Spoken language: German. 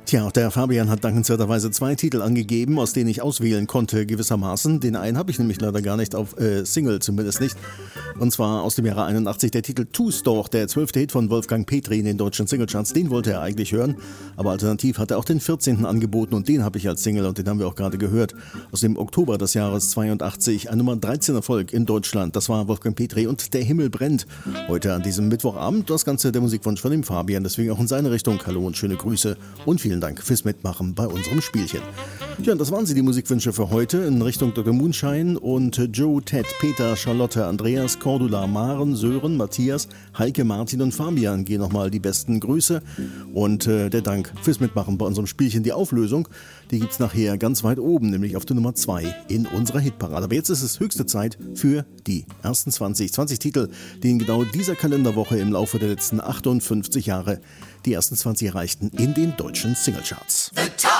Tja, der Fabian hat dankenswerterweise 2 Titel angegeben, aus denen ich auswählen konnte gewissermaßen. Den einen habe ich nämlich leider gar nicht auf Single, zumindest nicht. Und zwar aus dem Jahre 81 der Titel Tusdorf, der 12. Hit von Wolfgang Petri in den deutschen Singlecharts. Den wollte er eigentlich hören, aber alternativ hat er auch den 14. angeboten und den habe ich als Single und den haben wir auch gerade gehört. Aus dem Oktober des Jahres 82, ein Nummer 13 Erfolg in Deutschland. Das war Wolfgang Petri und Der Himmel brennt. Heute an diesem Mittwochabend das Ganze der Musikwunsch von dem Fabian, deswegen auch in seine Richtung. Hallo und schöne Grüße und vielen Dank fürs Mitmachen bei unserem Spielchen. Ja, das waren sie, die Musikwünsche für heute in Richtung Dr. Moonshine und Joe, Ted, Peter, Charlotte, Andreas, Cordula, Maren, Sören, Matthias, Heike, Martin und Fabian gehen nochmal die besten Grüße und der Dank fürs Mitmachen bei unserem Spielchen. Die Auflösung, die gibt's nachher ganz weit oben, nämlich auf der Nummer 2 in unserer Hitparade. Aber jetzt ist es höchste Zeit für die ersten 20 Titel, die in genau dieser Kalenderwoche im Laufe der letzten 58 Jahre die ersten 20 erreichten in den deutschen Singlecharts.